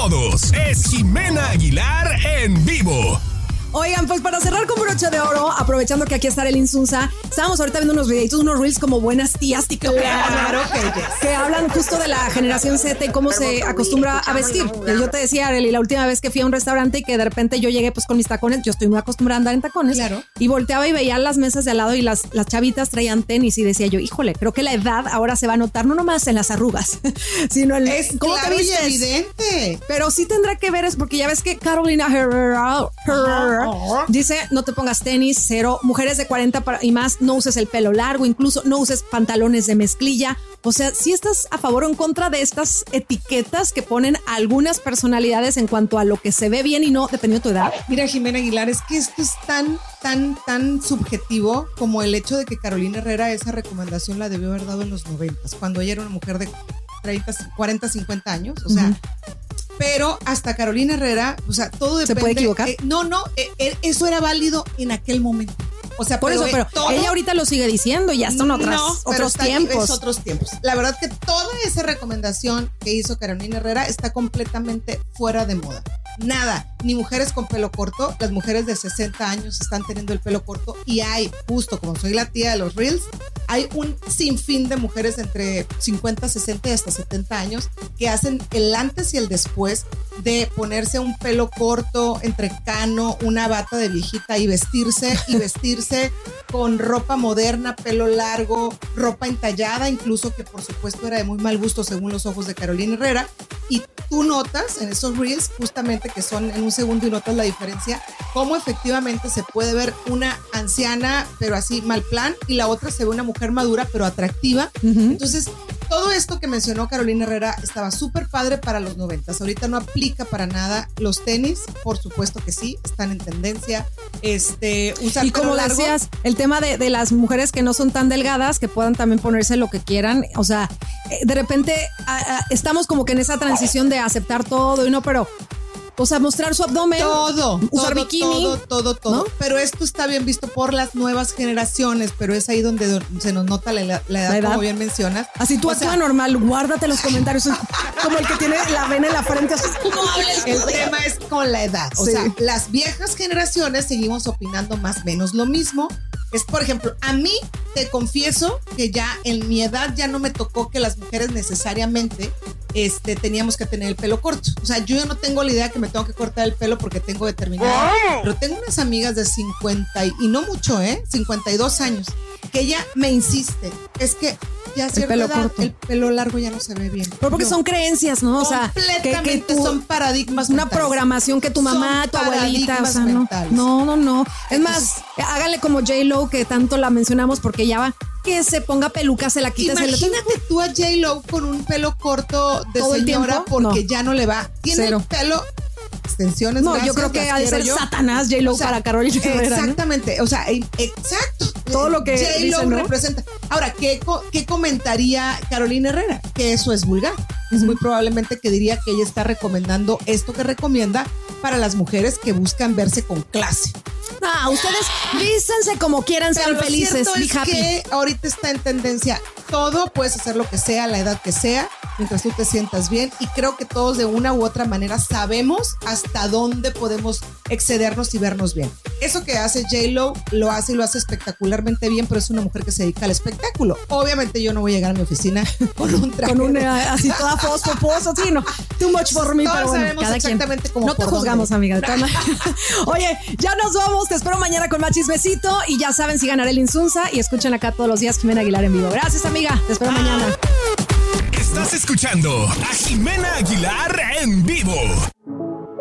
todos. Es Jimena Aguilar en vivo. Oigan, pues para cerrar con broche de oro, aprovechando que aquí está el Insunza, estábamos ahorita viendo unos videitos, unos reels como buenas tías tiktokeras, Claro que hablan justo de la generación Z y cómo se acostumbra a vestir. Yo te decía, Arely, la última vez que fui a un restaurante y que de repente yo llegué pues con mis tacones, yo estoy muy acostumbrada a andar en tacones, claro, y volteaba y veía las mesas de al lado y las chavitas traían tenis y decía yo, híjole, creo que la edad ahora se va a notar no nomás en las arrugas, sino en cómo claro te vistes. Y evidente. Pero sí tendrá que ver, es porque ya ves que Carolina Herrera dice, no te pongas tenis, cero. Mujeres de 40 y más, no uses el pelo largo, incluso no uses pantalones de mezclilla. O sea, si estás a favor o en contra de estas etiquetas que ponen algunas personalidades en cuanto a lo que se ve bien y no, dependiendo de tu edad. Mira, Jimena Aguilar, es que esto es tan subjetivo como el hecho de que Carolina Herrera esa recomendación la debió haber dado en los 90, cuando ella era una mujer de 40, 50 años. O sea, pero hasta Carolina Herrera, o sea, todo depende. ¿Se puede equivocar? Eso era válido en aquel momento. O sea, por eso, pero ella ahorita lo sigue diciendo y ya están otros tiempos. Es otros tiempos. La verdad que toda esa recomendación que hizo Carolina Herrera está completamente fuera de moda. Nada, ni mujeres con pelo corto, las mujeres de 60 años están teniendo el pelo corto y hay, justo como soy la tía de los reels, hay un sinfín de mujeres entre 50, 60 y hasta 70 años que hacen el antes y el después de ponerse un pelo corto, entrecano, una bata de viejita y vestirse con ropa moderna, pelo largo, ropa entallada, incluso que por supuesto era de muy mal gusto según los ojos de Carolina Herrera. Y tú notas en esos reels, justamente que son en un segundo y notas la diferencia, cómo efectivamente se puede ver una anciana, pero así mal plan, y la otra se ve una mujer madura, pero atractiva. Entonces, todo esto que mencionó Carolina Herrera estaba súper padre para los 90. Ahorita no aplica para nada. Los tenis, por supuesto que sí, están en tendencia. Usar y como largo. decías, el tema de las mujeres que no son tan delgadas, que puedan también ponerse lo que quieran. O sea, de repente estamos como que en esa transición de aceptar todo y no, pero... O sea, mostrar su abdomen, usar bikini. Todo. ¿No? Pero esto está bien visto por las nuevas generaciones, pero es ahí donde se nos nota la edad, como bien mencionas. Así tú actúa normal, guárdate los comentarios. Como el que tiene la vena en la frente. Así, el tema es con la edad. O sea, las viejas generaciones seguimos opinando más o menos lo mismo. Es, por ejemplo, a mí te confieso que ya en mi edad ya no me tocó que las mujeres necesariamente teníamos que tener el pelo corto. O sea, yo ya no tengo la idea que me tengo que cortar el pelo porque tengo determinada. Pero tengo unas amigas de 50 y no mucho, 52 años, que ella me insiste. Es que ya a cierta edad el pelo largo ya no se ve bien. Pero porque son creencias, ¿no? O sea, completamente son paradigmas una mentales. Programación que tu mamá, tu abuelita, o sea, no. Es más, háganle como J-Lo, que tanto la mencionamos, porque ya va, que se ponga peluca, se la quita. Imagínate tú a J-Lo con un pelo corto de señora porque ya no le va. Tiene el pelo... extensiones. No, yo creo que ha de ser Satanás J-Lo, o sea, para Carolina Herrera. Exactamente, ¿no? O sea, exacto. Todo lo que J-Lo dice, ¿no? representa. Ahora, ¿qué comentaría Carolina Herrera? Que eso es vulgar. Es muy probablemente que diría que ella está recomendando esto que recomienda para las mujeres que buscan verse con clase. Ustedes vístanse como quieran, sean felices. Lo cierto es que ahorita está en tendencia todo, puedes hacer lo que sea, la edad que sea, mientras tú te sientas bien, y creo que todos de una u otra manera sabemos hasta dónde podemos excedernos y vernos bien. Eso que hace J-Lo lo hace y lo hace espectacularmente bien, pero es una mujer que se dedica al espectáculo. Obviamente yo no voy a llegar a mi oficina con un traje. Con una así toda fosfoposa, sí, no. Too much for me, pero bueno, sabemos cada exactamente quien. cómo. No te juzgamos, amiga. Oye, ya nos vamos. Te espero mañana con más chismecito. Y ya saben, sigan a Arely Insunza y escuchen acá todos los días Jimena Aguilar en vivo. Gracias, amiga. Te espero mañana. Estás escuchando a Jimena Aguilar en vivo.